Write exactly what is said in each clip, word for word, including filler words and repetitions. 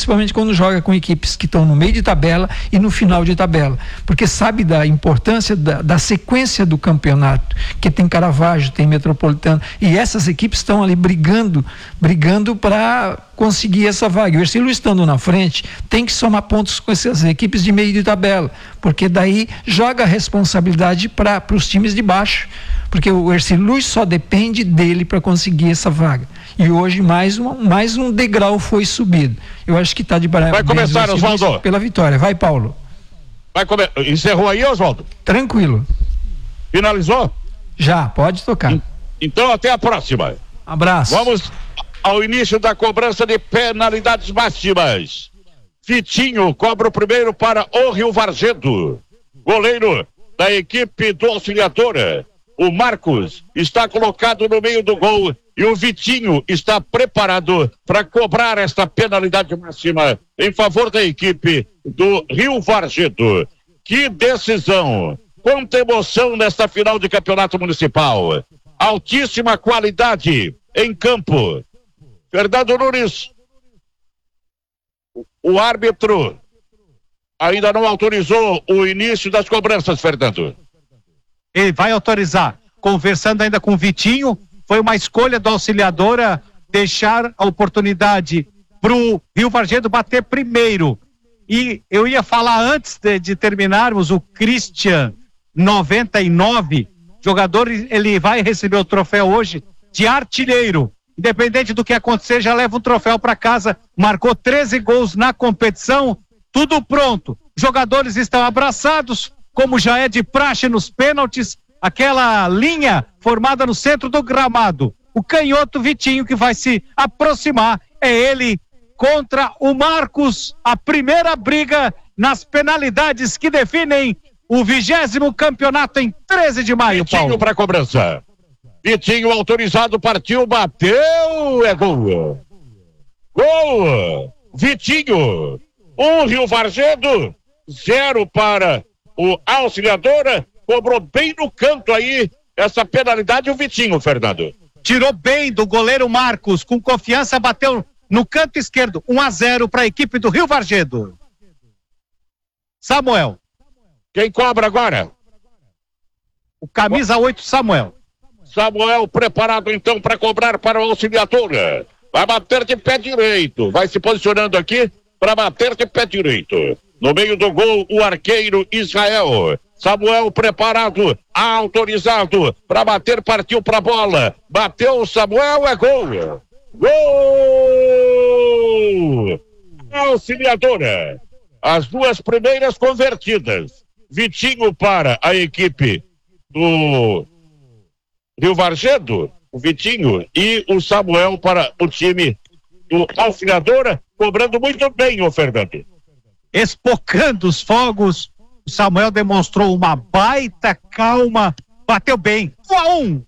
principalmente quando joga com equipes que estão no meio de tabela e no final de tabela, porque sabe da importância da, da sequência do campeonato, que tem Caravaggio, tem Metropolitano, e essas equipes estão ali brigando, brigando para conseguir essa vaga. O Ercílio estando na frente tem que somar pontos com essas equipes de meio de tabela, porque daí joga a responsabilidade para os times de baixo, porque o Ercílio só depende dele para conseguir essa vaga. E hoje mais um, mais um degrau foi subido. Eu acho que está de parabéns. Vai começar, Oswaldo. Pela vitória. Vai, Paulo. Vai come... Encerrou aí, Oswaldo? Tranquilo. Finalizou? Já, pode tocar. Então até a próxima. Abraço. Vamos ao início da cobrança de penalidades máximas. Vitinho cobra o primeiro para o Rio Vargem. Goleiro da equipe do Auxiliadora, o Marcos, está colocado no meio do gol e o Vitinho está preparado para cobrar esta penalidade máxima em favor da equipe do Rio Vargem. Que decisão! Quanta emoção nesta final de campeonato municipal! Altíssima qualidade em campo. Fernando Nunes, o árbitro ainda não autorizou o início das cobranças, Fernando. Ele vai autorizar. Conversando ainda com o Vitinho, foi uma escolha da Auxiliadora deixar a oportunidade pro Rio Vargem bater primeiro. E eu ia falar antes de, de terminarmos, o Christian noventa e nove, jogador, ele vai receber o troféu hoje de artilheiro. Independente do que acontecer, já leva um troféu para casa. Marcou treze gols na competição, tudo pronto. Jogadores estão abraçados, como já é de praxe nos pênaltis, aquela linha formada no centro do gramado. O canhoto Vitinho que vai se aproximar, é ele contra o Marcos, a primeira briga nas penalidades que definem o vigésimo campeonato em treze de maio, Vitinho Paulo. para cobrança. Vitinho autorizado, partiu, bateu, é gol. Gol! Vitinho, um Rio Vargem, zero para o Auxiliadora, cobrou bem no canto aí essa penalidade o Vitinho, Fernando. Tirou bem do goleiro Marcos, com confiança, bateu no canto esquerdo, um a zero para a equipe do Rio Vargem. Samuel. Quem cobra agora? O camisa oito, Samuel. Samuel preparado então para cobrar para o Auxiliadora. Vai bater de pé direito, vai se posicionando aqui para bater de pé direito. No meio do gol, o arqueiro Israel. Samuel preparado, autorizado para bater, partiu para a bola. Bateu o Samuel, é gol. Gol! Auxiliadora. As duas primeiras convertidas. Vitinho para a equipe do Rio Vargem, o Vitinho, e o Samuel para o time do Auxiliadora, cobrando muito bem, o Fernando. Espocando os fogos, o Samuel demonstrou uma baita calma, bateu bem, um a um.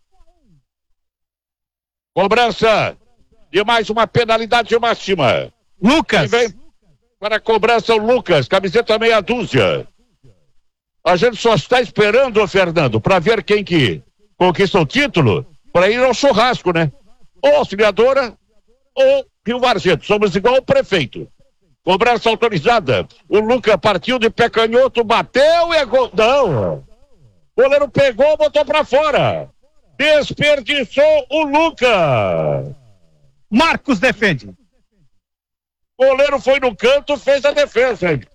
Cobrança de mais uma penalidade máxima. Lucas. E vem para a cobrança o Lucas, camiseta meia dúzia. A gente só está esperando, ô Fernando, para ver quem que conquista o título, para ir ao churrasco, né? Ou Auxiliadora, ou Rio Vargem. Somos igual o prefeito. Cobrança autorizada. O Lucas partiu de pé canhoto, bateu e é gol. Não. O goleiro pegou, botou para fora. Desperdiçou o Lucas. Marcos defende. O goleiro foi no canto, fez a defesa, hein?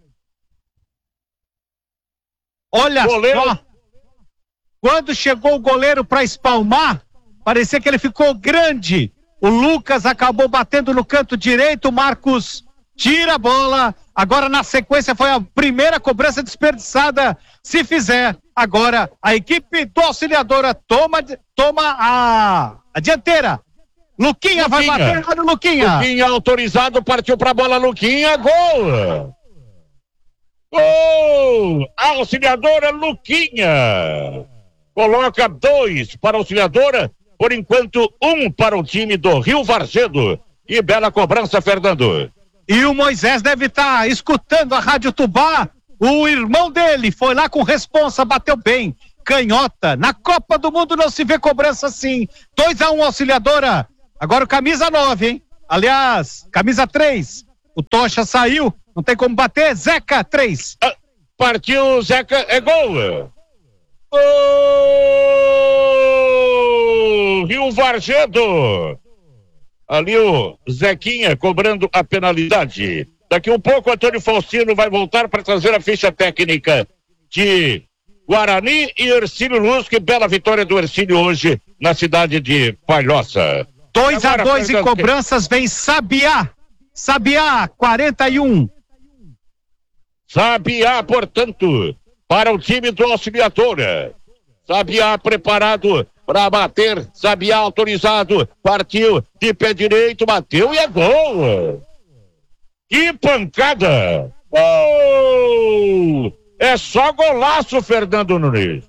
Olha goleiro... só. Quando chegou o goleiro para espalmar, parecia que ele ficou grande. O Lucas acabou batendo no canto direito, o Marcos tira a bola. Agora na sequência foi a primeira cobrança desperdiçada. Se fizer, agora a equipe do Auxiliadora toma, toma a, a dianteira. Luquinha, Luquinha vai bater, olha o Luquinha. Luquinha autorizado, partiu pra bola, Luquinha, gol! Gol! Auxiliadora, Luquinha! Coloca dois para a Auxiliadora, por enquanto um para o time do Rio Vargem. E bela cobrança, Fernando. E o Moisés deve estar tá escutando a Rádio Tubá. O irmão dele foi lá com responsa, bateu bem. Canhota, na Copa do Mundo não se vê cobrança assim. dois a um, Auxiliadora. Agora o camisa nove, hein? Aliás, camisa três. O Tocha saiu, não tem como bater. Zeca, três. Ah, partiu, Zeca, é gol. Gol! Rio Vargedo. Ali o Zequinha cobrando a penalidade. Daqui um pouco o Antônio Faustino vai voltar para trazer a ficha técnica de Guarani e Ercílio Luz. Que bela vitória do Ercílio hoje na cidade de Palhoça. dois a dois em cobranças, vem Sabiá. Sabiá, quarenta e um. Sabiá, portanto, para o time do Auxiliadora. Sabiá preparado para bater. Sabiá autorizado. Partiu de pé direito, bateu e é gol. Que pancada. Gol! É só golaço, Fernando Nunes.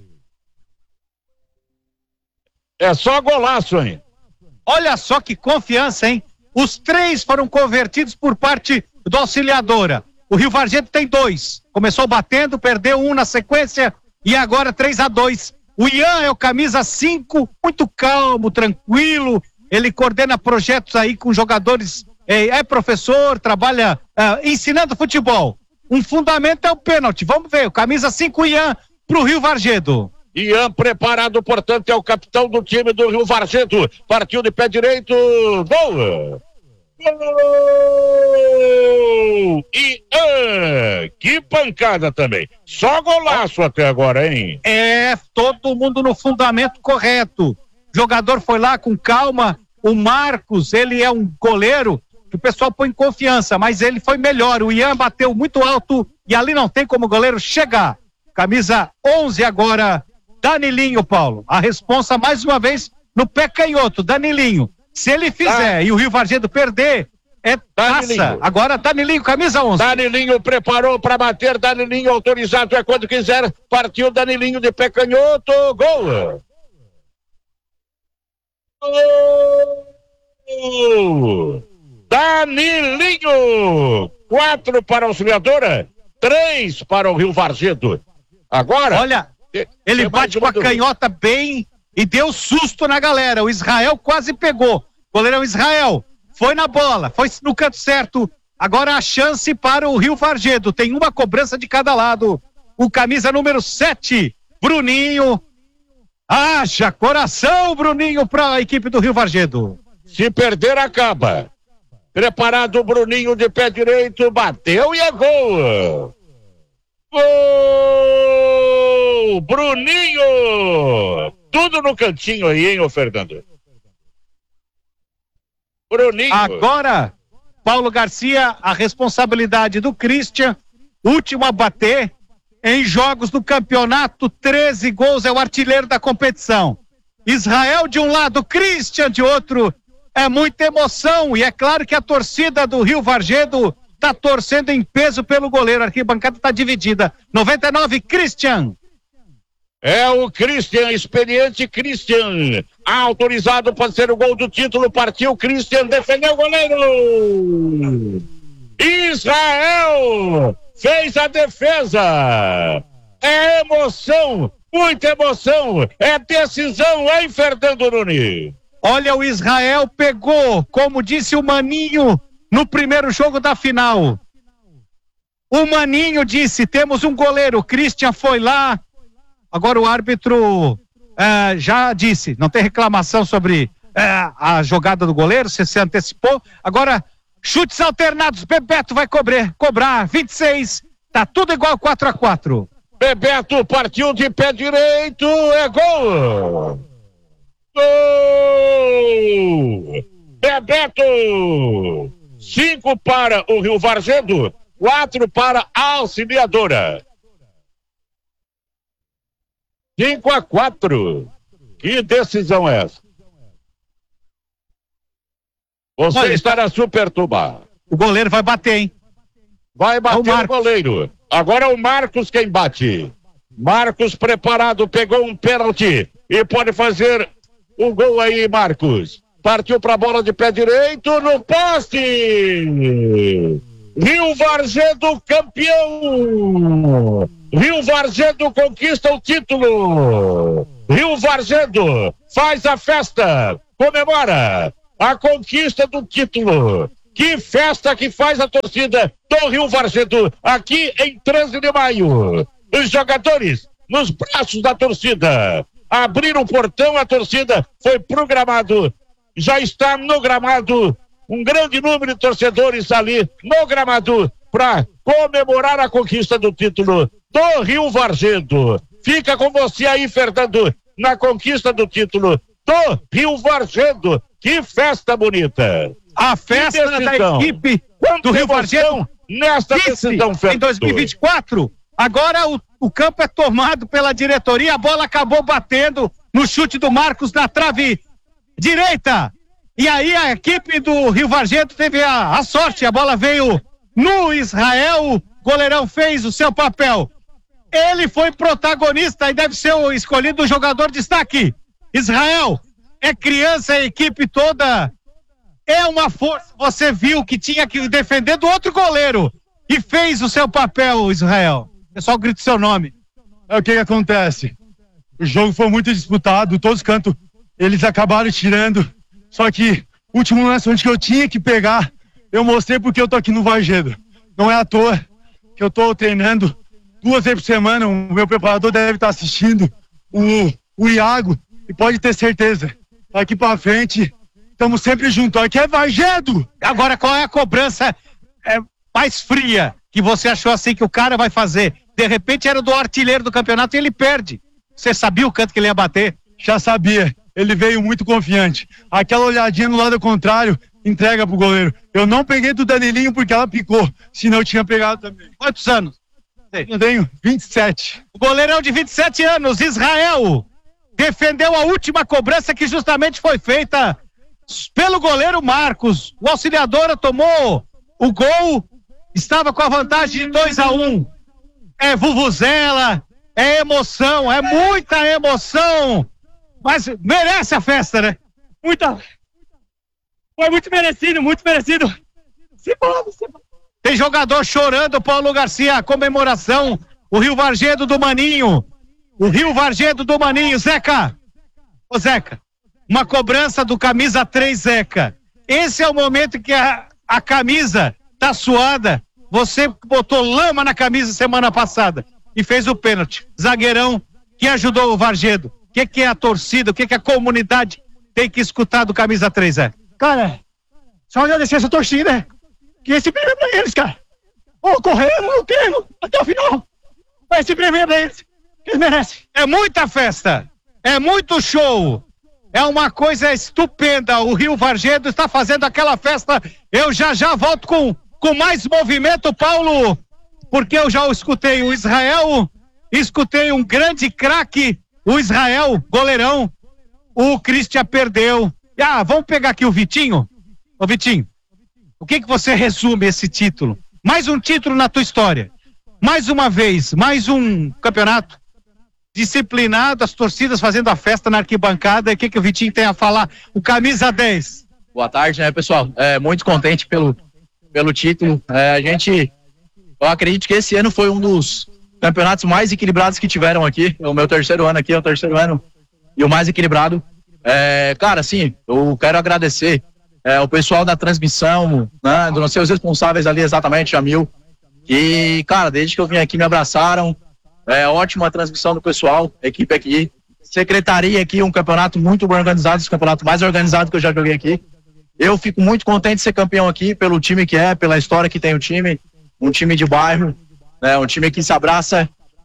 É só golaço, hein? Olha só que confiança, hein? Os três foram convertidos por parte do Auxiliadora. O Rio Vargedo tem dois. Começou batendo, perdeu um na sequência e agora três a dois. O Ian é o camisa cinco, muito calmo, tranquilo. Ele coordena projetos aí com jogadores, é, é professor, trabalha é, ensinando futebol. Um fundamento é o pênalti. Vamos ver, o camisa cinco Ian pro Rio Vargedo. Ian preparado, portanto, é o capitão do time do Rio Vargedo. Partiu de pé direito. Gol! Gol! Ian! Que pancada também. Só golaço até agora, hein? É, todo mundo no fundamento correto. O jogador foi lá com calma. O Marcos, ele é um goleiro que o pessoal põe confiança, mas ele foi melhor. O Ian bateu muito alto e ali não tem como o goleiro chegar. Camisa onze agora, Danilinho, Paulo. A responsa mais uma vez no pé canhoto, Danilinho. Se ele fizer ah. e o Rio Vargedo perder, é taça. Agora Danilinho, camisa onze. Danilinho preparou para bater, Danilinho autorizado é quando quiser. Partiu Danilinho de pé canhoto, gol. Gol! Danilinho! Quatro para a Auxiliadora, três para o Rio Vargedo. Agora... Olha, ele bate com a canhota bem e deu susto na galera. O Israel quase pegou. Goleirão Israel foi na bola, foi no canto certo. Agora a chance para o Rio Vargedo. Tem uma cobrança de cada lado. O camisa número sete, Bruninho. Haja coração, Bruninho, para a equipe do Rio Vargedo. Se perder, acaba. Preparado o Bruninho de pé direito, bateu e é gol. Gol! Bruninho! Tudo no cantinho aí, hein, ô Fernando? Bruninho. Agora, Paulo Garcia, a responsabilidade do Christian, último a bater em jogos do campeonato, treze gols, é o artilheiro da competição. Israel de um lado, Christian de outro. É muita emoção e é claro que a torcida do Rio Vargedo tá torcendo em peso pelo goleiro. A arquibancada tá dividida. noventa e nove, Christian. É o Christian, experiente Christian. Autorizado para ser o gol do título. Partiu Christian, defendeu o goleiro. Israel fez a defesa. É emoção, muita emoção. É decisão, hein, Fernando Nunes? Olha, o Israel pegou, como disse o Maninho no primeiro jogo da final. O Maninho disse, temos um goleiro, o Christian foi lá. Agora o árbitro é, já disse, não tem reclamação sobre é, a jogada do goleiro, você se antecipou. Agora, chutes alternados, Bebeto vai cobrar, cobrar, vinte e seis, tá tudo igual, quatro a quatro. Bebeto partiu de pé direito, é gol! Gol! Bebeto! Cinco para o Rio Vargedo, quatro para a Auxiliadora. Cinco a quatro. Que decisão é essa? Você Olha, está na Super Tuba. O goleiro vai bater, hein? Vai bater é o, o goleiro. Agora é o Marcos quem bate. Marcos preparado, pegou um pênalti e pode fazer o gol aí, Marcos. Partiu para a bola de pé direito no poste. Rio Vargedo campeão. Rio Vargedo conquista o título. Rio Vargedo faz a festa, comemora a conquista do título. Que festa que faz a torcida do Rio Varzedo, aqui em treze de maio. Os jogadores nos braços da torcida. Abriram o portão, a torcida foi pro gramado. Já está no gramado. Um grande número de torcedores ali no gramado para comemorar a conquista do título do Rio Varzedo. Fica com você aí, Fernando, na conquista do título do Rio Varzedo. Que festa bonita! A festa da equipe do Rio Varzedo nesta decisão, em dois mil e vinte e quatro. Agora o, o campo é tomado pela diretoria, a bola acabou batendo no chute do Marcos na trave direita. E aí a equipe do Rio Varzedo teve a, a sorte, a bola veio no Israel, o goleirão fez o seu papel. Ele foi protagonista e deve ser o escolhido jogador de destaque. Israel é criança, a equipe toda é uma força. Você viu que tinha que defender do outro goleiro e fez o seu papel, Israel. Pessoal, grita o seu nome. É o que, que acontece. O jogo foi muito disputado, todos os cantos eles acabaram tirando. Só que o último lance onde que eu tinha que pegar, eu mostrei porque eu tô aqui no Varzedo. Não é à toa que eu tô treinando duas vezes por semana. O meu preparador deve estar assistindo, o, o Iago, e pode ter certeza. Daqui pra frente, estamos sempre juntos. Aqui é Varzedo! Agora, qual é a cobrança é, mais fria que você achou assim que o cara vai fazer? De repente era do artilheiro do campeonato e ele perde. Você sabia o canto que ele ia bater? Já sabia. Ele veio muito confiante. Aquela olhadinha no lado contrário, entrega pro goleiro. Eu não peguei do Danilinho porque ela picou, senão eu tinha pegado também. Quantos anos? Eu tenho vinte e sete. O goleirão de vinte e sete anos, Israel, defendeu a última cobrança que justamente foi feita pelo goleiro Marcos. O Auxiliadora tomou o gol, estava com a vantagem de dois a um. É vuvuzela, é emoção, é muita emoção. Mas merece a festa, né? Muita. Foi muito merecido, muito merecido. Se pode, se pode. Tem jogador chorando, Paulo Garcia, a comemoração. O Rio Varzedo do Maninho. O Rio Varzedo do Maninho, Zeca. Ô Zeca, uma cobrança do camisa três, Zeca. Esse é o momento que a, a camisa tá suada. Você botou lama na camisa semana passada e fez o pênalti. Zagueirão que ajudou o Varzedo. O que, que é a torcida, o que, que a comunidade tem que escutar do camisa três, é? Cara, só agradecer essa torcida, que esse prêmio é pra eles, cara. Ou corremos, ou queremos, até o final. Mas esse prêmio é pra eles, que eles merecem. É muita festa, é muito show, é uma coisa estupenda. O Rio Varzedo está fazendo aquela festa. Eu já já volto com, com mais movimento, Paulo, porque eu já escutei o Israel, escutei um grande craque, o Israel, goleirão. O Christian perdeu. Ah, vamos pegar aqui o Vitinho. Ô Vitinho, o que que você resume esse título? Mais um título na tua história. Mais uma vez, mais um campeonato disciplinado, as torcidas fazendo a festa na arquibancada. O que que o Vitinho tem a falar? O camisa dez. Boa tarde, né, pessoal? É, muito contente pelo, pelo título. É, a gente, eu acredito que esse ano foi um dos campeonatos mais equilibrados que tiveram aqui. O meu terceiro ano aqui é o terceiro ano e o mais equilibrado. É, cara, assim, eu quero agradecer é, o pessoal da transmissão, né, dos seus responsáveis ali, exatamente, Jamil, que, cara, desde que eu vim aqui me abraçaram. É ótima a transmissão do pessoal, equipe aqui, secretaria aqui, um campeonato muito bem organizado, esse campeonato mais organizado que eu já joguei aqui. Eu fico muito contente de ser campeão aqui, pelo time que é, pela história que tem o time, um time de bairro, né, um time que se abraça.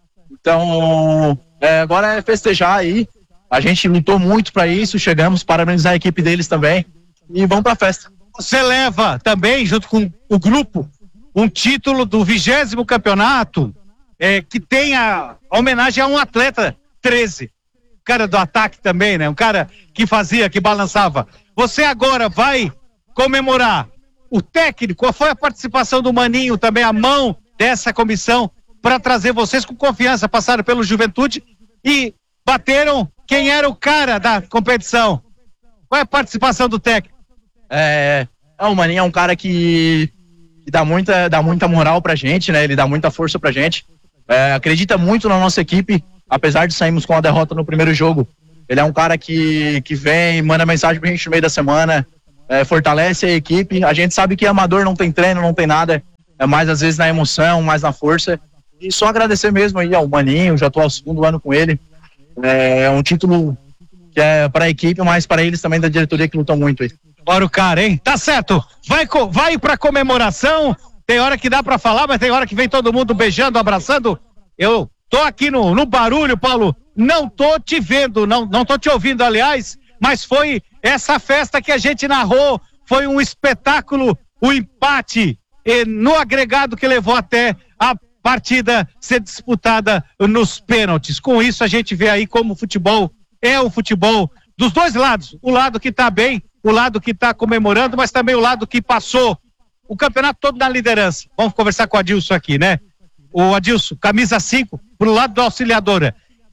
Então, é, agora é festejar aí. A gente lutou muito para isso, chegamos, parabenizar a equipe deles também e vamos pra festa. Você leva também, junto com o grupo, um título do vigésimo campeonato, é, que tem a, a homenagem a um atleta treze, cara do ataque também, né? Um cara que fazia, que balançava. Você agora vai comemorar o técnico. Qual foi a participação do Maninho também, a mão dessa comissão, para trazer vocês com confiança? Passaram pelo Juventude e bateram quem era o cara da competição. Qual é a participação do técnico? É, o Maninho é um cara que, que dá, muita, dá muita moral pra gente, né? Ele dá muita força pra gente. É, acredita muito na nossa equipe, apesar de sairmos com a derrota no primeiro jogo. Ele é um cara que, que vem, manda mensagem pra gente no meio da semana, é, fortalece a equipe. A gente sabe que amador não tem treino, não tem nada, é mais às vezes na emoção, mais na força. E só agradecer mesmo aí ao Maninho, já estou ao segundo ano com ele. É um título que é para a equipe, mas para eles também da diretoria que lutam muito aí. Bora o cara, hein? Tá certo. Vai, vai pra comemoração. Tem hora que dá pra falar, mas tem hora que vem todo mundo beijando, abraçando. Eu tô aqui no, no barulho, Paulo. Não tô te vendo, não, não tô te ouvindo, aliás, mas foi essa festa que a gente narrou. Foi um espetáculo, o empate e no agregado que levou até a partida ser disputada nos pênaltis. Com isso a gente vê aí como o futebol é o futebol dos dois lados. O lado que tá bem, o lado que tá comemorando, mas também o lado que passou o campeonato todo na liderança. Vamos conversar com o Adilson aqui, né? O Adilson, camisa cinco, pro lado do Auxiliadora.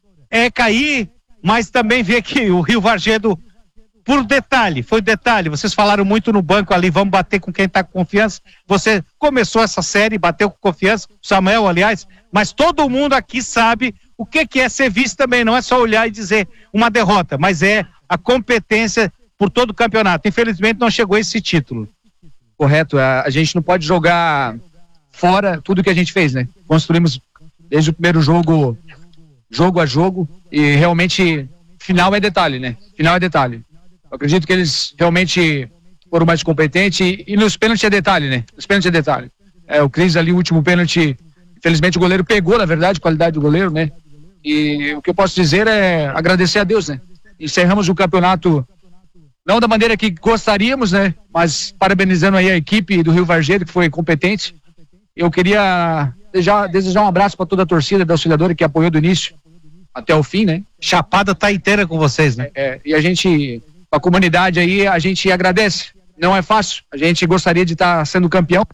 É cair, mas também vê que o Rio Vargedo, por detalhe, foi detalhe, vocês falaram muito no banco ali, vamos bater com quem tá com confiança. Você começou essa série, bateu com confiança, o Samuel, aliás, mas todo mundo aqui sabe o que que é ser vice também, não é só olhar e dizer uma derrota, mas é a competência por todo o campeonato. Infelizmente não chegou esse título. Correto, a, a gente não pode jogar fora tudo que a gente fez, né? Construímos desde o primeiro jogo, jogo a jogo, e realmente final é detalhe, né? Final é detalhe. Eu acredito que eles realmente foram mais competentes, e, e nos pênaltis é detalhe, né? Nos pênaltis é detalhe. É, o Cris ali, o último pênalti, infelizmente o goleiro pegou, na verdade, qualidade do goleiro, né? E o que eu posso dizer é agradecer a Deus, né? Encerramos o campeonato não da maneira que gostaríamos, né? Mas parabenizando aí a equipe do Rio Vargedo, que foi competente. Eu queria desejar, desejar um abraço para toda a torcida da Auxiliadora que apoiou do início até o fim, né? Chapada tá inteira com vocês, né? É, e a gente, a comunidade aí, a gente agradece. Não é fácil. A gente gostaria de estar sendo campeão.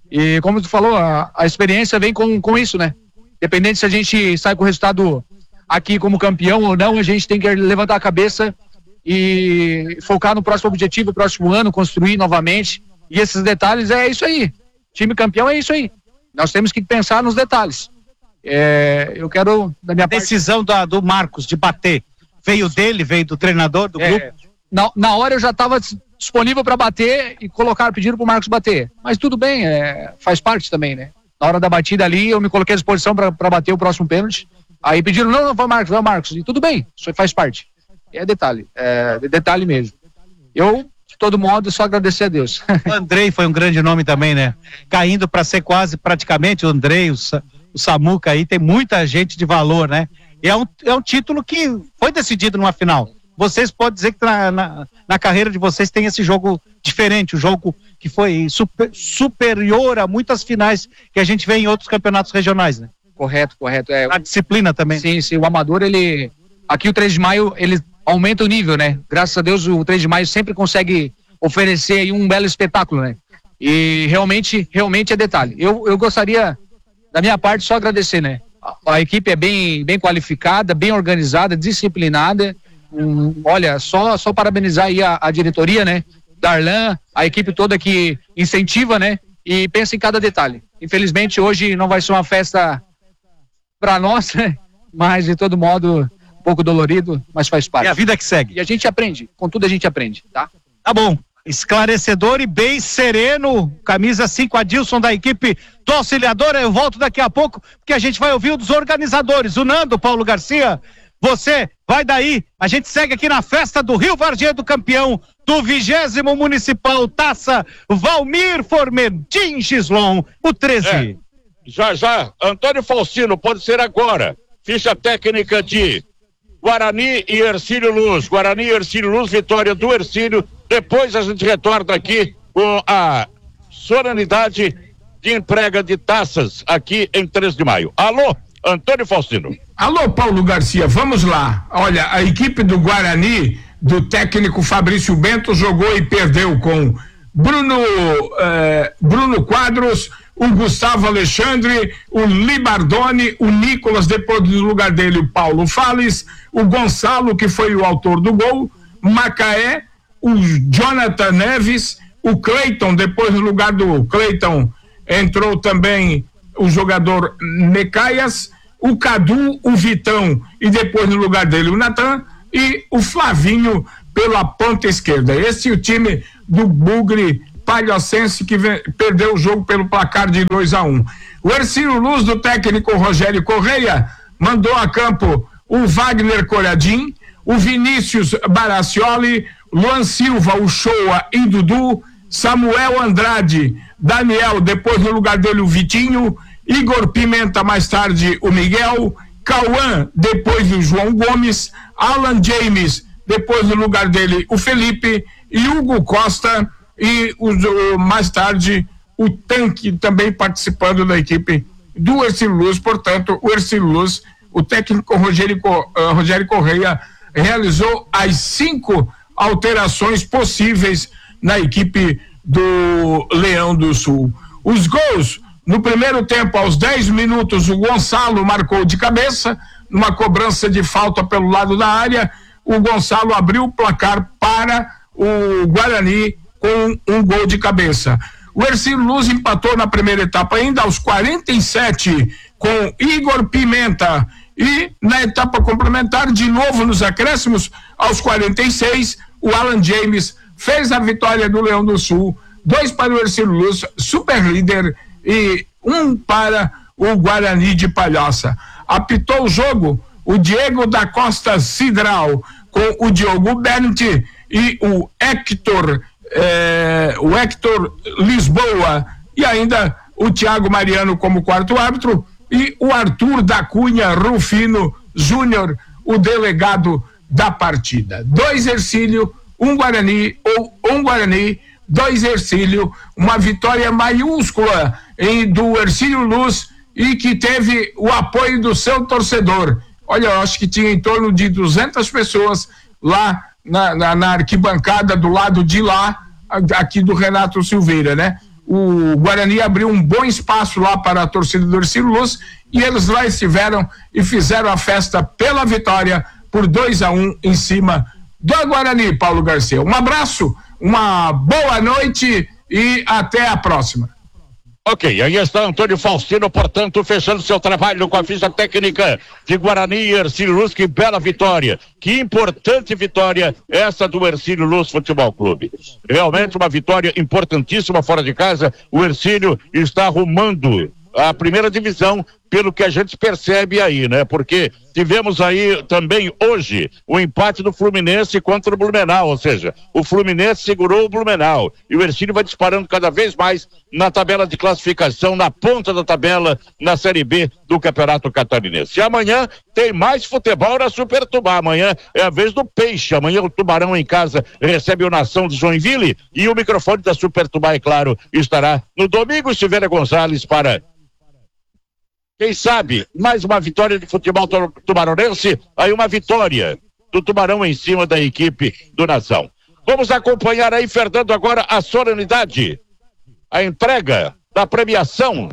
E como tu falou, a, a experiência vem com, com isso, né? Independente se a gente sai com o resultado aqui como campeão ou não, a gente tem que levantar a cabeça e focar no próximo objetivo, próximo ano, construir novamente. E esses detalhes é isso aí. Time campeão é isso aí. Nós temos que pensar nos detalhes. É, eu quero, da minha parte... Decisão da, do Marcos de bater, veio dele, veio do treinador do é, grupo? Na, na hora eu já estava disponível para bater e colocar, pediram pro Marcos bater. Mas tudo bem, é, faz parte também, né? Na hora da batida ali, eu me coloquei à disposição para bater o próximo pênalti. Aí pediram, não, não, vai Marcos, vai Marcos. E tudo bem, isso faz parte. É detalhe, é detalhe mesmo. Eu, de todo modo, só agradecer a Deus. O Andrei foi um grande nome também, né? Caindo para ser quase praticamente o Andrei, o, o Samuca aí, tem muita gente de valor, né? E é um, é um título que foi decidido numa final. Vocês podem dizer que na, na, na carreira de vocês tem esse jogo diferente, o jogo que foi super, superior a muitas finais que a gente vê em outros campeonatos regionais, né? Correto, correto. É, a disciplina também. Sim, sim, o amador, ele... Aqui o três de maio, ele aumenta o nível, né? Graças a Deus o três de maio sempre consegue oferecer aí um belo espetáculo, né? E realmente, realmente é detalhe. Eu, eu gostaria, da minha parte, só agradecer, né? A, a equipe é bem, bem qualificada, bem organizada, disciplinada. Hum, olha, só, só parabenizar aí a, a diretoria, né? Darlan, a equipe toda que incentiva, né? E pensa em cada detalhe. Infelizmente, hoje não vai ser uma festa para nós, né? Mas, de todo modo... um pouco dolorido, mas faz parte. É a vida que segue. E a gente aprende, com tudo a gente aprende, tá? Tá bom, esclarecedor e bem sereno, camisa cinco, Adilson da equipe do Auxiliadora. Eu volto daqui a pouco, porque a gente vai ouvir um dos organizadores, o Nando Paulo Garcia. Você vai daí, a gente segue aqui na festa do Rio Vargedo, campeão do vigésimo municipal Taça Valmir Formentin Gislon, o treze. É, já, já, Antônio Faustino, pode ser agora. Ficha técnica de Guarani e Hercílio Luz. Guarani e Hercílio Luz, vitória do Hercílio. Depois a gente retorna aqui com a solenidade de entrega de taças aqui em três de maio. Alô, Antônio Faustino. Alô, Paulo Garcia, vamos lá. Olha, a equipe do Guarani, do técnico Fabrício Bento, jogou e perdeu com Bruno, eh, Bruno Quadros, o Gustavo Alexandre, o Libardoni, o Nicolas, depois do lugar dele o Paulo Fales, o Gonçalo, que foi o autor do gol, Macaé, o Jonathan Neves, o Cleiton, depois no lugar do Cleiton entrou também o jogador Necaias, o Cadu, o Vitão e depois no lugar dele o Natan e o Flavinho pela ponta esquerda. Esse é o time do Bugre Palhocense, que vem, perdeu o jogo pelo placar de dois a um. O Ercílio Luz, do técnico Rogério Correia, mandou a campo o Wagner Coradim, o Vinícius Baracioli, Luan Silva, o Shoa e Dudu, Samuel Andrade, Daniel, depois no lugar dele o Vitinho, Igor Pimenta, mais tarde o Miguel, Cauã, depois do João Gomes, Alan James, depois no lugar dele o Felipe, e Hugo Costa, e o, o, mais tarde o Tanque, também participando da equipe do Ercílio Luz. Portanto, o Ercílio Luz, o técnico Rogério, uh, Rogério Correia realizou as cinco alterações possíveis na equipe do Leão do Sul. Os gols: no primeiro tempo, aos dez minutos, o Gonçalo marcou de cabeça, numa cobrança de falta pelo lado da área. O Gonçalo abriu o placar para o Guarani com um gol de cabeça. O Ercílio Luz empatou na primeira etapa ainda aos quarenta e sete com Igor Pimenta, e na etapa complementar, de novo nos acréscimos, aos quarenta e seis, o Alan James fez a vitória do Leão do Sul. Dois para o Ercílio Luz, super líder, e um para o Guarani de Palhoça. Apitou o jogo o Diego da Costa Cidral, com o Diogo Berndt e o Hector eh, o Hector Lisboa, e ainda o Thiago Mariano como quarto árbitro, e o Arthur da Cunha Rufino Júnior, o delegado da partida. Dois Ercílio, um Guarani, ou um Guarani, dois Ercílio, uma vitória maiúscula em, do Ercílio Luz, e que teve o apoio do seu torcedor. Olha, eu acho que tinha em torno de duzentas pessoas lá na, na, na arquibancada do lado de lá, aqui do Renato Silveira, né? O Guarani abriu um bom espaço lá para a torcida do Ercílio Luz, e eles lá estiveram e fizeram a festa pela vitória por dois a um em cima do Guarani, Paulo Garcia. Um abraço, uma boa noite e até a próxima. Ok, aí está Antônio Faustino, portanto, fechando seu trabalho com a ficha técnica de Guarani e Ercílio Luz. Que bela vitória, que importante vitória essa do Ercílio Luz Futebol Clube. Realmente uma vitória importantíssima fora de casa. O Ercílio está arrumando a primeira divisão, pelo que a gente percebe aí, né? Porque tivemos aí também hoje o empate do Fluminense contra o Blumenau, ou seja, o Fluminense segurou o Blumenau, e o Ercílio vai disparando cada vez mais na tabela de classificação, na ponta da tabela, na Série B do Campeonato Catarinense. E amanhã tem mais futebol na Super Tubá. Amanhã é a vez do Peixe. Amanhã o Tubarão em casa recebe o Nação de Joinville, e o microfone da Super Tubá, é claro, estará no domingo. Silveira Gonzalez para, quem sabe, mais uma vitória de futebol tubaronense. Aí uma vitória do Tubarão em cima da equipe do Nação. Vamos acompanhar aí, Fernando, agora a solenidade, a entrega da premiação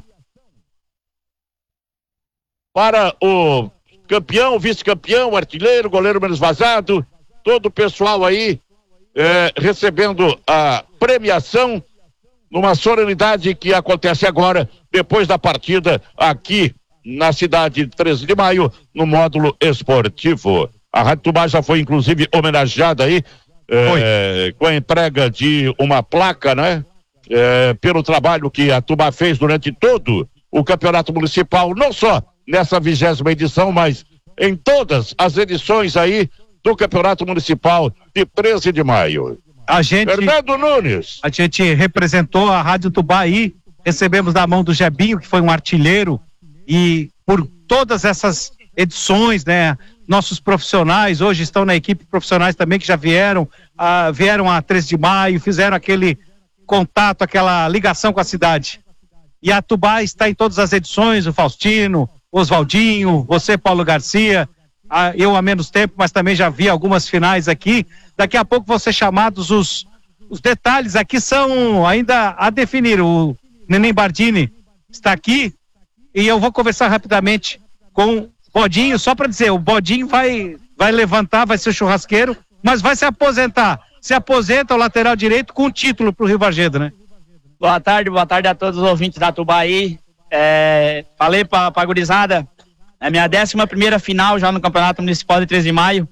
para o campeão, vice-campeão, artilheiro, goleiro menos vazado, todo o pessoal aí eh, recebendo a premiação numa solenidade que acontece agora, depois da partida aqui na cidade de treze de maio, no módulo esportivo. A Rádio Tubá já foi inclusive homenageada aí é, com a entrega de uma placa, né? É, pelo trabalho que a Tubá fez durante todo o campeonato municipal, não só nessa vigésima edição, mas em todas as edições aí do campeonato municipal de treze de maio. A gente, Fernando Nunes. A gente representou a Rádio Tubá aí, recebemos da mão do Jebinho, que foi um artilheiro, e por todas essas edições, né, nossos profissionais hoje estão na equipe, profissionais também que já vieram, ah, vieram a treze de maio, fizeram aquele contato, aquela ligação com a cidade. E a Tubá está em todas as edições, o Faustino, o Oswaldinho, você, Paulo Garcia, ah, eu há menos tempo, mas também já vi algumas finais aqui. Daqui a pouco vão ser chamados os, os detalhes, aqui são ainda a definir. O Neném Bardini está aqui e eu vou conversar rapidamente com o Bodinho, só para dizer, o Bodinho vai, vai levantar, vai ser churrasqueiro, mas vai se aposentar. Se aposenta o lateral direito com título pro Rio Vargedo, né? Boa tarde, boa tarde a todos os ouvintes da Tubá aí. É, falei pra, pra gurizada, é minha décima primeira final já no Campeonato Municipal de treze de maio.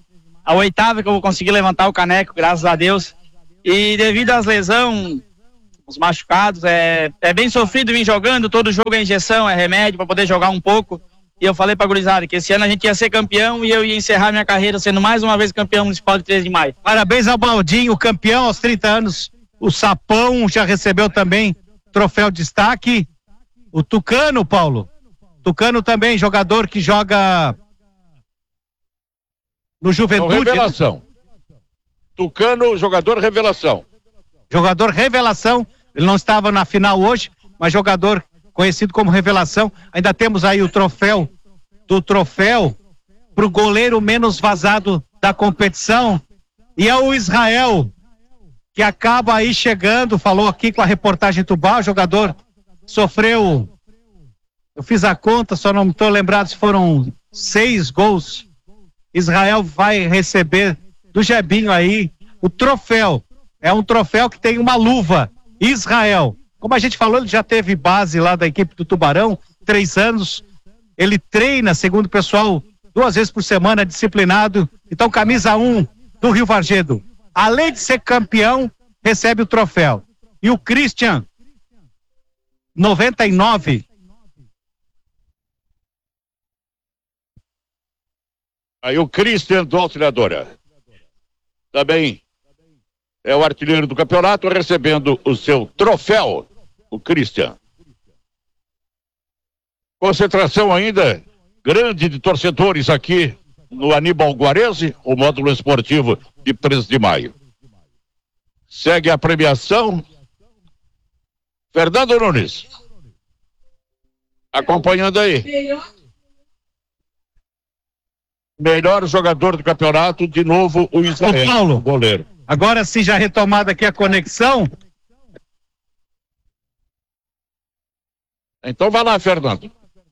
a oitava que eu vou conseguir levantar o caneco, graças a Deus. E devido às lesões, os machucados, é, é bem sofrido vir jogando, todo jogo é injeção, é remédio para poder jogar um pouco. E eu falei pra gurizada que esse ano a gente ia ser campeão e eu ia encerrar minha carreira sendo mais uma vez campeão municipal de treze de maio. Parabéns ao Baldinho, campeão aos trinta anos. O Sapão já recebeu também troféu de destaque. O Tucano, Paulo. Tucano também, jogador que joga no Juventude. Então, revelação. Tucano, jogador revelação. Jogador revelação. Ele não estava na final hoje, mas jogador conhecido como revelação. Ainda temos aí o troféu do troféu pro goleiro menos vazado da competição. E é o Israel, que acaba aí chegando, falou aqui com a reportagem Tubá, o jogador sofreu, eu fiz a conta, só não estou lembrado se foram seis gols. Israel vai receber do Jebinho aí o troféu. É um troféu que tem uma luva. Israel. Como a gente falou, ele já teve base lá da equipe do Tubarão, três anos. Ele treina, segundo o pessoal, duas vezes por semana, disciplinado. Então, camisa um do Rio Vargedo, além de ser campeão, recebe o troféu. E o Christian, noventa e nove. Aí o Christian do Auxiliadora. Também é o artilheiro do campeonato, recebendo o seu troféu. O Christian. Concentração ainda grande de torcedores aqui no Aníbal Guarese, o módulo esportivo de treze de maio. Segue a premiação. Fernando Nunes. Acompanhando aí. Melhor jogador do campeonato, de novo o Israel, Ô Paulo, o goleiro. Agora sim, já retomada aqui a conexão. Então vai lá, Fernando.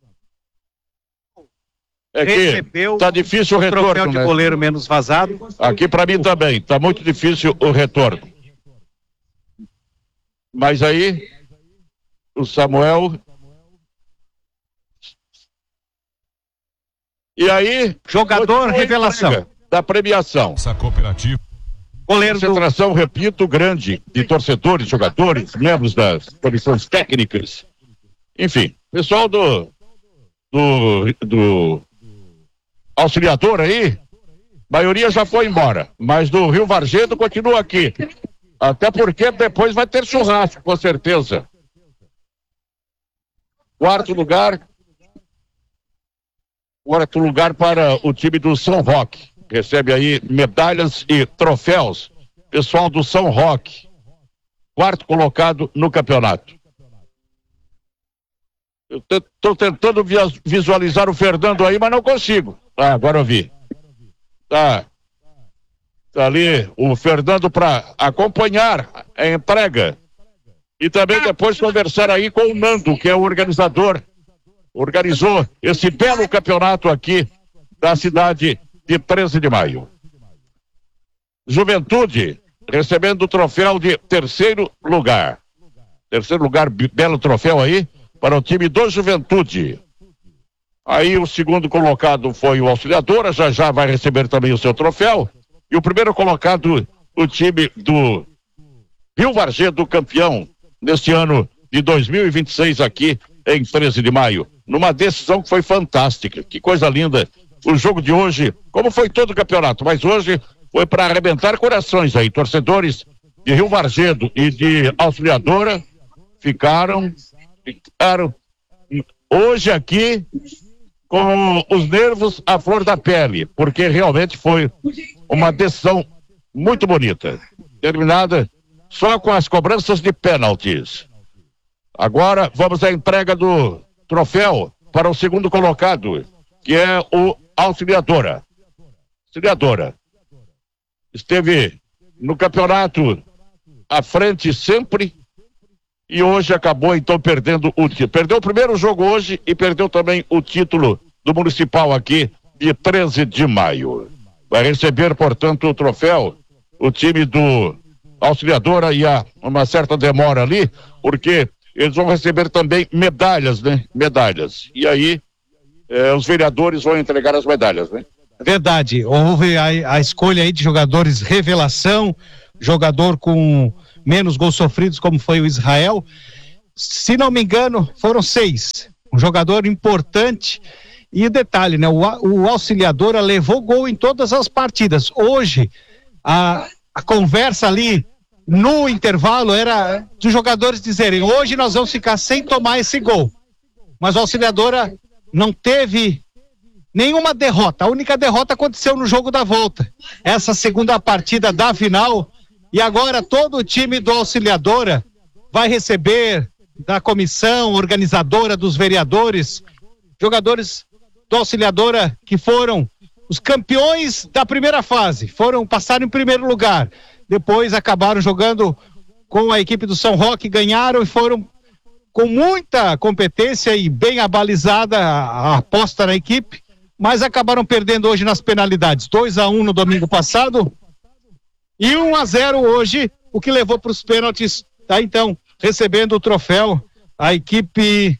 É que Recebeu tá difícil o retorno, troféu de né? goleiro menos vazado. Aqui para mim também, tá muito difícil o retorno. Mas aí, o Samuel... E aí... Jogador revelação. Da premiação. Essa cooperativa. Goleiro do... Concentração, repito, grande de torcedores, jogadores, membros das comissões técnicas. Enfim, pessoal do... do... do Auxiliador aí, maioria já foi embora, mas do Rio Vargedo continua aqui. Até porque depois vai ter churrasco, com certeza. Quarto lugar. Quarto lugar para o time do São Roque. Recebe aí medalhas e troféus. Pessoal do São Roque. Quarto colocado no campeonato. Eu estou tentando visualizar o Fernando aí, mas não consigo. Ah, agora eu vi. Tá. Tá ali o Fernando para acompanhar a entrega. E também depois conversar aí com o Nando, que é o organizador. Organizou esse belo campeonato aqui da cidade de treze de maio. Juventude recebendo o troféu de terceiro lugar. Terceiro lugar, belo troféu aí para o time do Juventude. Aí o segundo colocado foi o Auxiliadora, já já vai receber também o seu troféu. E o primeiro colocado, o time do Rio Vargedo, campeão neste ano de dois mil e vinte e seis aqui em treze de maio. Numa decisão que foi fantástica, que coisa linda. O jogo de hoje, como foi todo o campeonato, mas hoje foi para arrebentar corações aí. Torcedores de Rio Vargedo e de Auxiliadora ficaram, ficaram hoje aqui com os nervos à flor da pele, porque realmente foi uma decisão muito bonita, terminada só com as cobranças de pênaltis. Agora vamos à entrega do troféu para o segundo colocado, que é o Auxiliadora. Auxiliadora. Esteve no campeonato à frente sempre e hoje acabou então perdendo o título. Perdeu o primeiro jogo hoje e perdeu também o título do municipal aqui de treze de maio. Vai receber, portanto, o troféu o time do Auxiliadora e há uma certa demora ali, porque eles vão receber também medalhas, né? Medalhas. E aí, eh, os vereadores vão entregar as medalhas, né? Verdade, houve a, a escolha aí de jogadores revelação, jogador com menos gols sofridos, como foi o Israel. Se não me engano, foram seis. Um jogador importante. E detalhe, né? O, o Auxiliadora levou gol em todas as partidas. Hoje, a, a conversa ali no intervalo era dos jogadores dizerem: hoje nós vamos ficar sem tomar esse gol. Mas o Auxiliadora não teve nenhuma derrota. A única derrota aconteceu no jogo da volta. Essa segunda partida da final. E agora todo o time do Auxiliadora vai receber da comissão organizadora, dos vereadores, jogadores do Auxiliadora que foram os campeões da primeira fase, foram passaram em primeiro lugar, depois acabaram jogando com a equipe do São Roque, ganharam e foram com muita competência e bem abalizada a, a aposta na equipe, mas acabaram perdendo hoje nas penalidades, dois a um no domingo passado e um a zero hoje, o que levou para os pênaltis. Tá, então, recebendo o troféu a equipe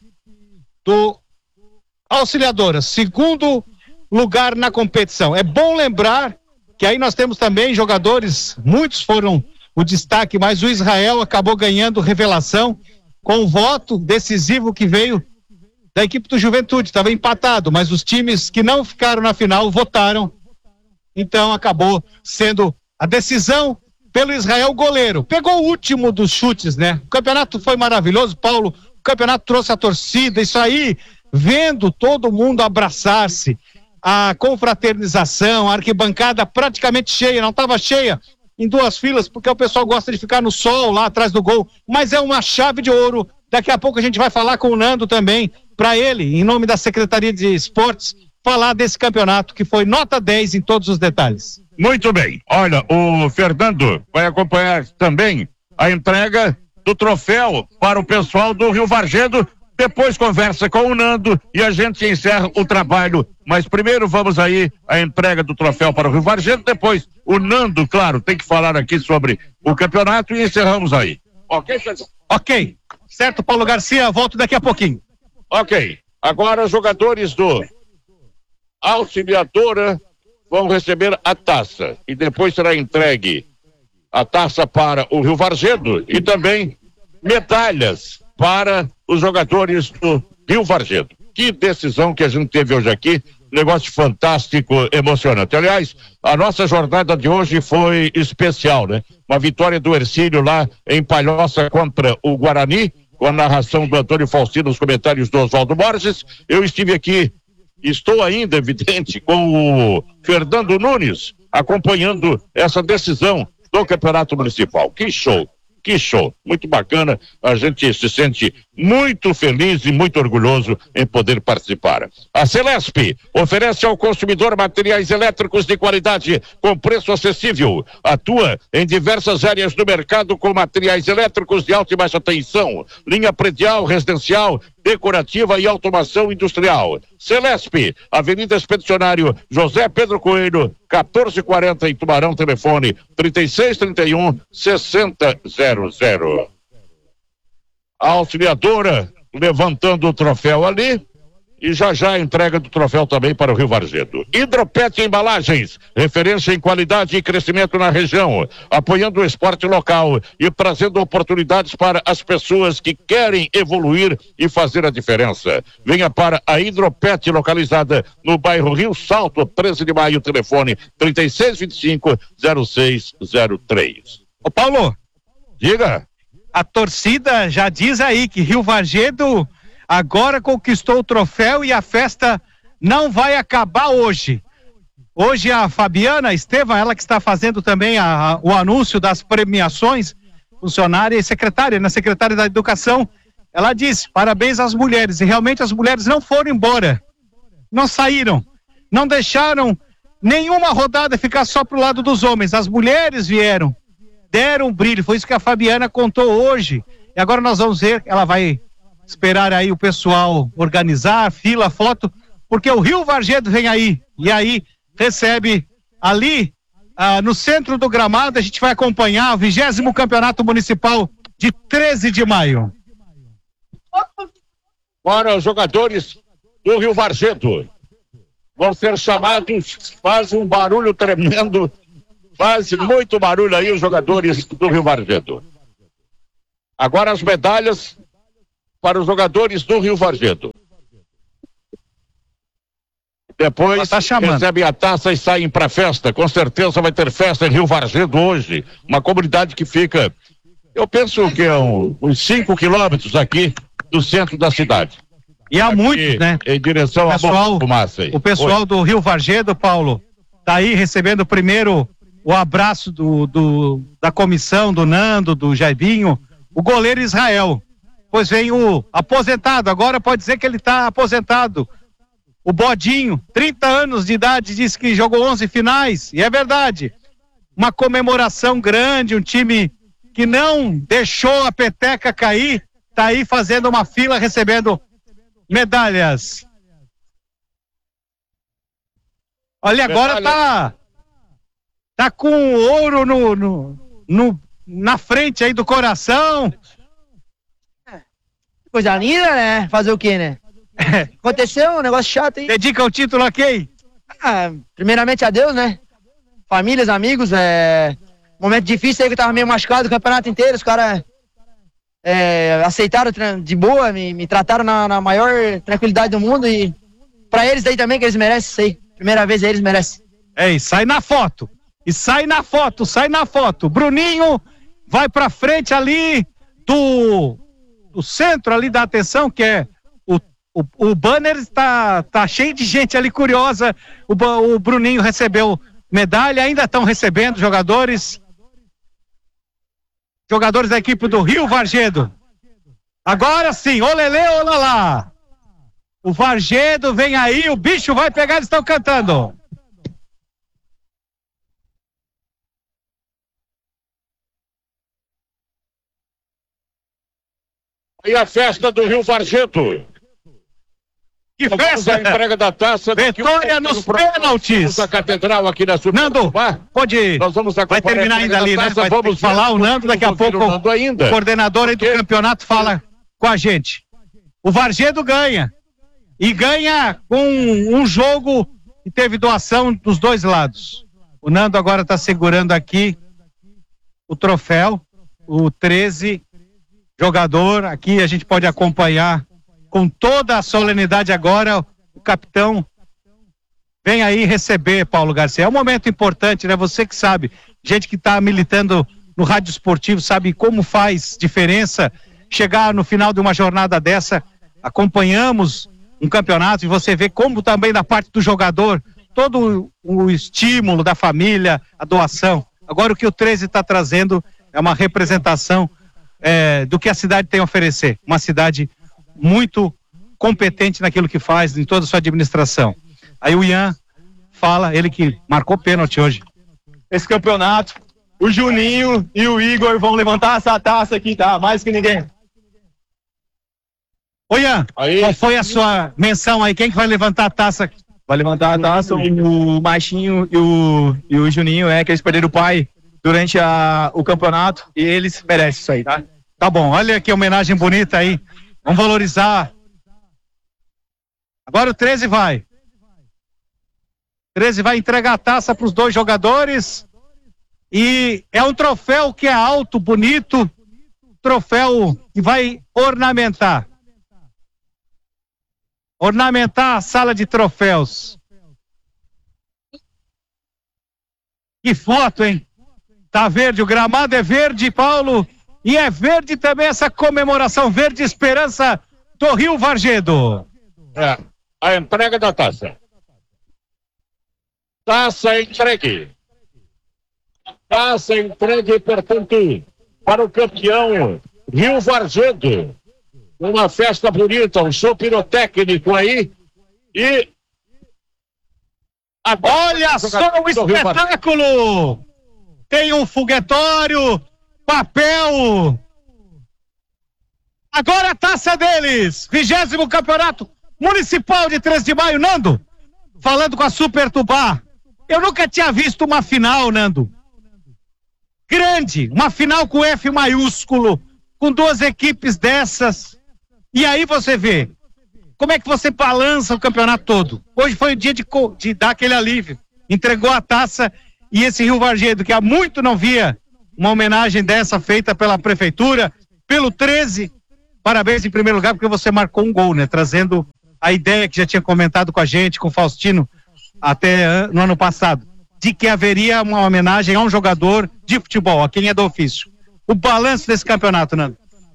do Auxiliadora, segundo lugar na competição. É bom lembrar que aí nós temos também jogadores, muitos foram o destaque, mas o Israel acabou ganhando revelação com o voto decisivo que veio da equipe do Juventude. Estava empatado, mas os times que não ficaram na final votaram, então acabou sendo a decisão pelo Israel goleiro. Pegou o último dos chutes, né? O campeonato foi maravilhoso, Paulo. O campeonato trouxe a torcida, isso aí, vendo todo mundo abraçar-se, a confraternização, a arquibancada praticamente cheia, não estava cheia em duas filas, porque o pessoal gosta de ficar no sol lá atrás do gol, mas é uma chave de ouro. Daqui a pouco a gente vai falar com o Nando também, para ele, em nome da Secretaria de Esportes, falar desse campeonato que foi nota dez em todos os detalhes. Muito bem, olha, o Fernando vai acompanhar também a entrega do troféu para o pessoal do Rio Vargedo, depois conversa com o Nando e a gente encerra o trabalho, mas primeiro vamos aí a entrega do troféu para o Rio Vargedo, depois o Nando, claro, tem que falar aqui sobre o campeonato e encerramos aí. Ok, Fernando? Ok, certo, Paulo Garcia, volto daqui a pouquinho. Ok, agora os jogadores do Auxiliadora vão receber a taça e depois será entregue a taça para o Rio Vargedo e também medalhas para os jogadores do Rio Vargedo. Que decisão que a gente teve hoje aqui, negócio fantástico, emocionante. Aliás, a nossa jornada de hoje foi especial, né? Uma vitória do Hercílio lá em Palhoça contra o Guarani, com a narração do Antônio Faustino, os comentários do Oswaldo Borges. Eu estive aqui, estou ainda, evidente, com o Fernando Nunes, acompanhando essa decisão do Campeonato Municipal. Que show! Que show, muito bacana, a gente se sente muito feliz e muito orgulhoso em poder participar. A Celesp oferece ao consumidor materiais elétricos de qualidade com preço acessível. Atua em diversas áreas do mercado com materiais elétricos de alta e baixa tensão, linha predial, residencial, decorativa e automação industrial. Celesp, Avenida Expedicionário José Pedro Coelho, quatorze e quarenta em Tubarão, telefone trinta e seis, trinta e um, sessenta zero zero. A Auxiliadora levantando o troféu ali e já já a entrega do troféu também para o Rio Vargedo. Hidropet Embalagens, referência em qualidade e crescimento na região, apoiando o esporte local e trazendo oportunidades para as pessoas que querem evoluir e fazer a diferença. Venha para a Hidropet, localizada no bairro Rio Salto, treze de maio, telefone trinta e seis, vinte e cinco, zero seis zero três. Ô Paulo, diga. A torcida já diz aí que Rio Vargedo agora conquistou o troféu e a festa não vai acabar hoje. Hoje a Fabiana Estevam, ela que está fazendo também a, a, o anúncio das premiações, funcionária e secretária, na secretária da Educação, ela disse, parabéns às mulheres, e realmente as mulheres não foram embora, não saíram, não deixaram nenhuma rodada ficar só pro lado dos homens, as mulheres vieram, deram um brilho, foi isso que a Fabiana contou hoje, e agora nós vamos ver, ela vai esperar aí o pessoal organizar, fila, foto, porque o Rio Vargedo vem aí, e aí recebe ali, ah, no centro do gramado, a gente vai acompanhar o vigésimo Campeonato Municipal de treze de maio. Para os jogadores do Rio Vargedo. vão ser chamados, faz um barulho tremendo, faz muito barulho aí os jogadores do Rio Vargem. Agora as medalhas para os jogadores do Rio Vargem. Depois tá recebem a taça e saem para festa. Com certeza vai ter festa em Rio Vargem hoje. Uma comunidade que fica, eu penso que é um, uns cinco quilômetros aqui do centro da cidade. E há aqui, muitos, né? Em direção o pessoal, a Fumaça aí. O pessoal Oi. do Rio Vargem, Paulo, tá aí recebendo primeiro o abraço do, do, da comissão, do Nando, do Jaibinho, o goleiro Israel. Pois vem o aposentado, agora pode dizer que ele tá aposentado. O Bodinho, trinta anos de idade, disse que jogou onze finais, e é verdade. Uma comemoração grande, um time que não deixou a peteca cair, tá aí fazendo uma fila, recebendo medalhas. Olha, agora Medalha. tá tá com ouro no, no, no na frente aí do coração. Coisa linda, né? Fazer o quê, né? Aconteceu um negócio chato aí. Dedica o título a quem? Ah, primeiramente a Deus, né? Famílias, amigos, é... momento difícil aí que eu tava meio machucado o campeonato inteiro, os caras é, aceitaram de boa, me, me trataram na, na maior tranquilidade do mundo e pra eles aí também, que eles merecem isso aí. Primeira vez eles merecem. É, e sai na foto. E sai na foto, sai na foto. Bruninho vai pra frente ali do, do centro ali da atenção, que é o, o, o banner está tá cheio de gente ali curiosa. O, o Bruninho recebeu medalha, ainda estão recebendo jogadores. Jogadores da equipe do Rio Vargem. Agora sim, olelê, olalá. O Vargem vem aí, o bicho vai pegar, eles estão cantando. E a festa do Rio Vargem. Que Vamos festa! à entrega da taça. Vitória nos pênaltis. A catedral aqui na Super Nando, pode. Nós vamos Vai terminar ainda ali, né? Vai vamos falar o Nando, daqui a pouco o ainda. coordenador aí do campeonato fala com a gente. O Vargem ganha. E ganha com um jogo que teve doação dos dois lados. O Nando agora está segurando aqui o troféu, o treze jogador. Aqui a gente pode acompanhar com toda a solenidade agora. O capitão vem aí receber, Paulo Garcia. É um momento importante, né? Você que sabe, gente que está militando no rádio esportivo sabe como faz diferença chegar no final de uma jornada dessa. Acompanhamos um campeonato e você vê como também da parte do jogador, todo o estímulo da família, a doação. Agora o que o treze está trazendo é uma representação é, do que a cidade tem a oferecer. Uma cidade muito competente naquilo que faz, em toda a sua administração. Aí o Ian fala, ele que marcou pênalti hoje. Esse campeonato, o Juninho e o Igor vão levantar essa taça aqui, tá? Mais que ninguém. Ô Ian, aí, qual foi a sua menção aí? Quem que vai levantar a taça? Vai levantar a taça o Machinho e o, e o Juninho, é, que eles perderam o pai durante a, o campeonato e eles merecem isso aí, tá? Tá bom, olha que homenagem bonita aí. Vamos valorizar. Agora o treze vai. treze vai entregar a taça para os dois jogadores. E é um troféu que é alto, bonito. Troféu que vai ornamentar. Ornamentar a sala de troféus. Que foto, hein? Tá verde, o gramado é verde, Paulo. E é verde também essa comemoração, verde esperança do Rio Vargem. É, a entrega da taça. Taça entregue. Taça entregue, portanto, para o campeão Rio Vargem. Uma festa bonita, um show pirotécnico aí. E. Olha só o espetáculo! Tem um foguetório, papel. Agora a taça deles. Vigésimo Campeonato Municipal de três de maio. Nando, falando com a Super Tubá. Eu nunca tinha visto uma final, Nando. Grande, uma final com F maiúsculo, com duas equipes dessas. E aí você vê como é que você balança o campeonato todo? Hoje foi o dia de, de dar aquele alívio. Entregou a taça e esse Rio Vargedo, que há muito não via uma homenagem dessa feita pela prefeitura, pelo treze. Parabéns em primeiro lugar, porque você marcou um gol, né? Trazendo a ideia que já tinha comentado com a gente, com o Faustino, até no ano passado, de que haveria uma homenagem a um jogador de futebol, a quem é do ofício. O balanço desse campeonato, Nando?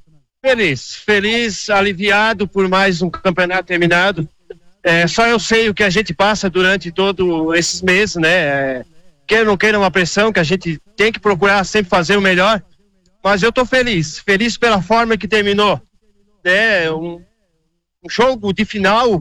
Feliz, feliz, aliviado por mais um campeonato terminado. É, só eu sei o que a gente passa durante todos esses meses, né? É, queira ou não queira uma pressão, que a gente tem que procurar sempre fazer o melhor, mas eu tô feliz, feliz pela forma que terminou, né? Um, um jogo de final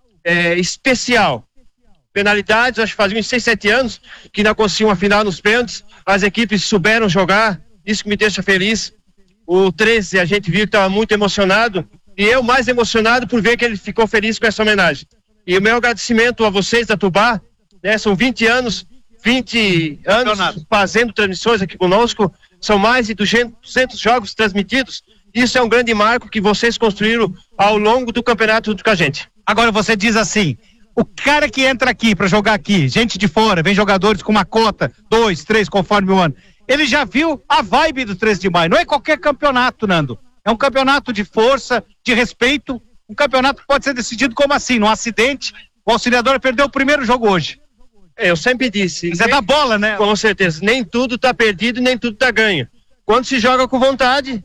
é, especial. Penalidades, acho que fazia uns seis, sete anos que não conseguiam uma final nos pênaltis, as equipes souberam jogar, isso que me deixa feliz. O treze, a gente viu que estava muito emocionado, e eu mais emocionado por ver que ele ficou feliz com essa homenagem. E o meu agradecimento a vocês da Tubá, né, são vinte anos, vinte anos fazendo transmissões aqui conosco, são mais de duzentos jogos transmitidos, isso é um grande marco que vocês construíram ao longo do campeonato junto com a gente. Agora você diz assim, o cara que entra aqui para jogar aqui, gente de fora, vem jogadores com uma cota, dois, três, conforme o ano, ele já viu a vibe do treze de maio. Não é qualquer campeonato, Nando. É um campeonato de força, de respeito. Um campeonato que pode ser decidido como assim, num acidente. O Auxiliadora perdeu o primeiro jogo hoje. Eu sempre disse. Mas é da bola, né? Com certeza. Nem tudo tá perdido, nem tudo tá ganho. Quando se joga com vontade,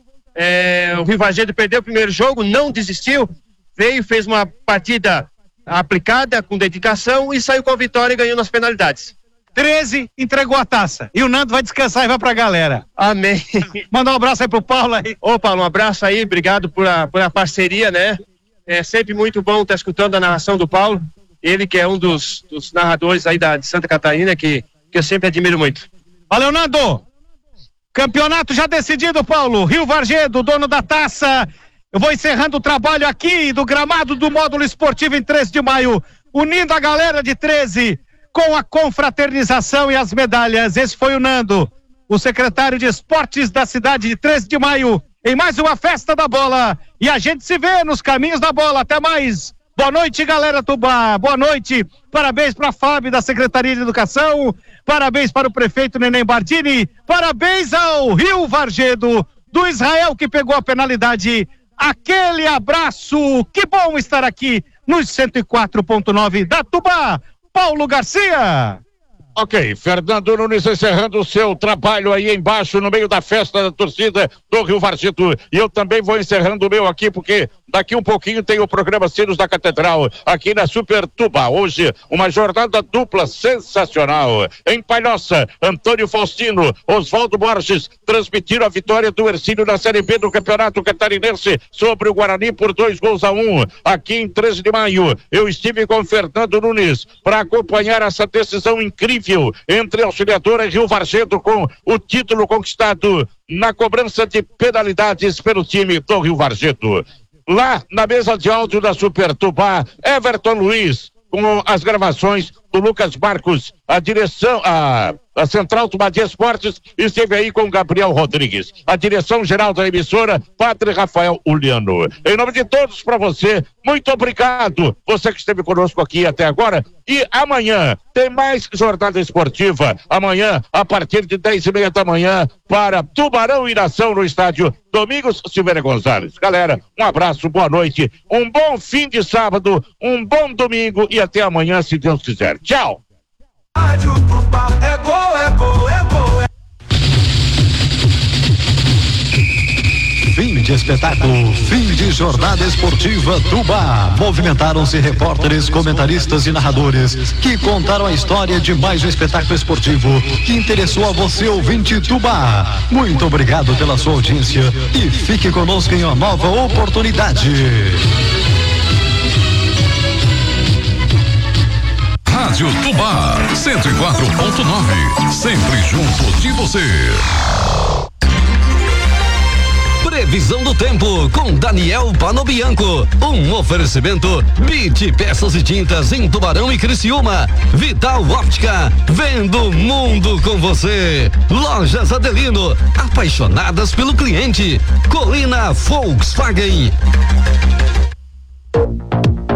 é, o Rio Vargedo perdeu o primeiro jogo, não desistiu, veio, fez uma partida aplicada, com dedicação, e saiu com a vitória e ganhou nas penalidades. treze entregou a taça. E o Nando vai descansar e vai pra galera. Amém. Manda um abraço aí pro Paulo aí. Ô Paulo, um abraço aí, obrigado por a, por a parceria, né? É sempre muito bom estar escutando a narração do Paulo. Ele que é um dos, dos narradores aí da, de Santa Catarina, que, que eu sempre admiro muito. Valeu, Nando. Campeonato já decidido, Paulo. Rio Vargedo, dono da taça. Eu vou encerrando o trabalho aqui do gramado do módulo esportivo em treze de maio, unindo a galera de treze com a confraternização e as medalhas. Esse foi o Nando, o secretário de esportes da cidade de treze de maio, em mais uma festa da bola. E a gente se vê nos caminhos da bola. Até mais. Boa noite, galera Tubá. Boa noite. Parabéns para a Fábio da Secretaria de Educação. Parabéns para o prefeito Neném Bardini. Parabéns ao Rio Vargedo, do Israel, que pegou a penalidade. Aquele abraço. Que bom estar aqui nos cento e quatro ponto nove da Tubá. Paulo Garcia. Ok, Fernando Nunes encerrando o seu trabalho aí embaixo, no meio da festa da torcida do Rio Vargedo. E eu também vou encerrando o meu aqui, porque daqui um pouquinho tem o programa Sinos da Catedral, aqui na Super Tubá. Hoje, uma jornada dupla sensacional. Em Palhoça, Antônio Faustino, Oswaldo Borges transmitiram a vitória do Hercílio na Série B do Campeonato Catarinense sobre o Guarani por dois gols a um. Aqui em treze de maio, eu estive com Fernando Nunes para acompanhar essa decisão incrível entre Auxiliadora e Rio Vargedo, com o título conquistado na cobrança de penalidades pelo time do Rio Vargedo. Lá na mesa de áudio da Super Tubá, Everton Luiz, com as gravações do Lucas Marcos, a direção, a, a Central Tubá de Esportes esteve aí com Gabriel Rodrigues, a direção geral da emissora, Padre Rafael Uliano. Em nome de todos, para você, muito obrigado, você que esteve conosco aqui até agora. E amanhã tem mais jornada esportiva, amanhã a partir de dez e meia da manhã, para Tubarão e Nação no estádio Domingos Silveira Gonzalez. Galera, um abraço, boa noite, um bom fim de sábado, um bom domingo e até amanhã, se Deus quiser. Tchau! Rádio Tubá é gol, é gol, é gol, é... Fim de espetáculo, fim de jornada esportiva Tubá. Movimentaram-se repórteres, comentaristas e narradores que contaram a história de mais um espetáculo esportivo que interessou a você, ouvinte Tubá. Muito obrigado pela sua audiência e fique conosco em uma nova oportunidade. Rádio Tubá, cento e quatro ponto nove, sempre junto de você. Previsão do tempo com Daniel Panobianco. Um oferecimento Bit Peças e Tintas em Tubarão e Criciúma. Vital Óptica, vendo o mundo com você. Lojas Adelino, apaixonadas pelo cliente. Colina Volkswagen.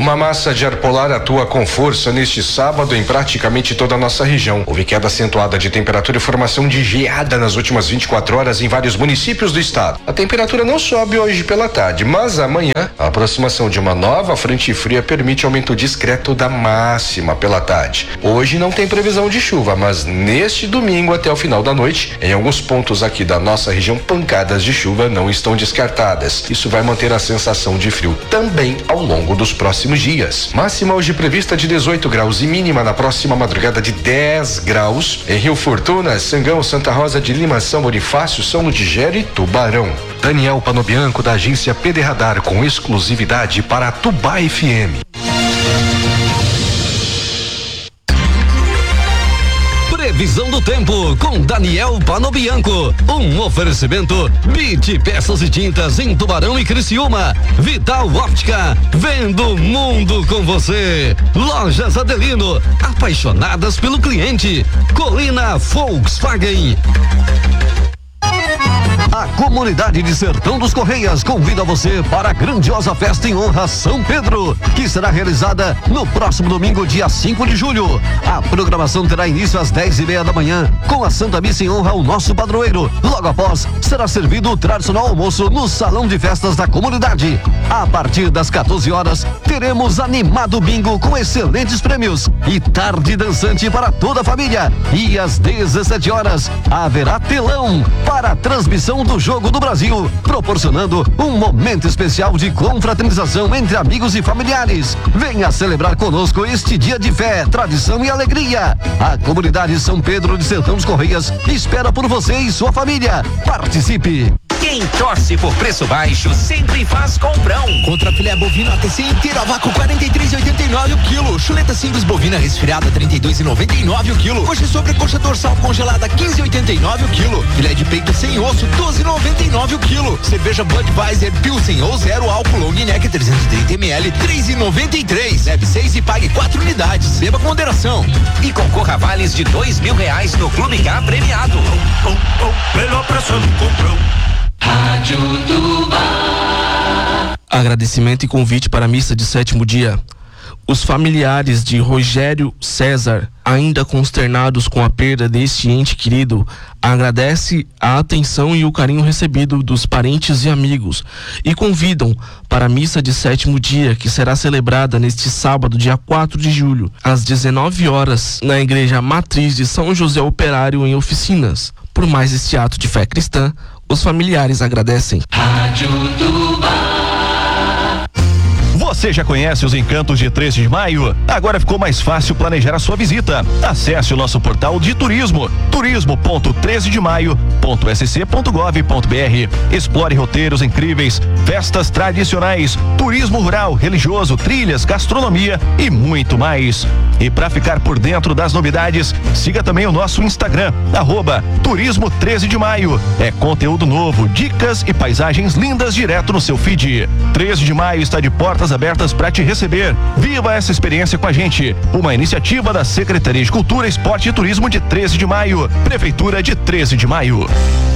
Uma massa de ar polar atua com força neste sábado em praticamente toda a nossa região. Houve queda acentuada de temperatura e formação de geada nas últimas vinte e quatro horas em vários municípios do estado. A temperatura não sobe hoje pela tarde, mas amanhã a aproximação de uma nova frente fria permite aumento discreto da máxima pela tarde. Hoje não tem previsão de chuva, mas neste domingo até o final da noite, em alguns pontos aqui da nossa região, pancadas de chuva não estão descartadas. Isso vai manter a sensação de frio também ao longo dos próximos dias. Máxima hoje prevista de dezoito graus e mínima na próxima madrugada de dez graus em Rio Fortuna, Sangão, Santa Rosa de Lima, São Bonifácio, São Ludgero e Tubarão. Daniel Panobianco, da agência P D Radar, com exclusividade para a Tubá F M. Previsão do tempo com Daniel Panobianco. Um oferecimento Bit Peças e Tintas em Tubarão e Criciúma. Vital Óptica, vendo o mundo com você. Lojas Adelino, apaixonadas pelo cliente. Colina Volkswagen. A comunidade de Sertão dos Correias convida você para a grandiosa festa em honra a São Pedro, que será realizada no próximo domingo, dia cinco de julho. A programação terá início às dez e meia da manhã, com a Santa Missa em honra ao nosso padroeiro. Logo após, será servido o tradicional almoço no Salão de Festas da comunidade. A partir das quatorze horas, teremos animado bingo com excelentes prêmios e tarde dançante para toda a família. E às dezessete horas, haverá telão para a transmissão do Jogo do Brasil, proporcionando um momento especial de confraternização entre amigos e familiares. Venha celebrar conosco este dia de fé, tradição e alegria. A comunidade São Pedro de Sertão dos Correias espera por você e sua família. Participe! Quem torce por preço baixo sempre faz comprão. Contra filé bovino A T C inteiro a vácuo quarenta e três e oitenta e nove o quilo. Chuleta simples bovina resfriada trinta e dois e noventa e nove o quilo. Coxa sobre coxa dorsal congelada quinze e oitenta e nove o quilo. Filé de peito sem osso doze e noventa e nove o quilo. Cerveja Budweiser Pilsen ou zero álcool long neck trezentos e trinta mililitros três e noventa e três. Leve seis e pague quatro unidades. Beba com moderação. E concorra a vales de dois mil reais no Clube K premiado. Oh, oh, oh, melhor preço no comprão. Rádio Tubá. Agradecimento e convite para a missa de sétimo dia. Os familiares de Rogério César, ainda consternados com a perda deste ente querido, agradecem a atenção e o carinho recebido dos parentes e amigos e convidam para a missa de sétimo dia, que será celebrada neste sábado, dia quatro de julho, às dezenove horas, na Igreja Matriz de São José Operário, em Oficinas. Por mais este ato de fé cristã, os familiares agradecem. Rádio Tubá. Você já conhece os encantos de treze de maio? Agora ficou mais fácil planejar a sua visita. Acesse o nosso portal de turismo, turismo ponto treze de maio ponto s c ponto gov ponto b r. Explore roteiros incríveis, festas tradicionais, turismo rural, religioso, trilhas, gastronomia e muito mais. E para ficar por dentro das novidades, siga também o nosso Instagram, arroba turismo treze de maio. É conteúdo novo, dicas e paisagens lindas direto no seu feed. treze de maio está de portas abertas para te receber. Viva essa experiência com a gente. Uma iniciativa da Secretaria de Cultura, Esporte e Turismo de treze de maio. Prefeitura de treze de maio.